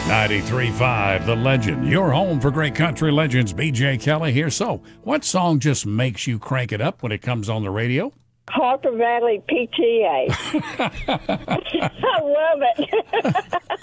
93.5 The Legend, your home for great country legends. BJ Kelly here. So, what song just makes you crank it up when it comes on the radio? Harper Valley PTA. I love it.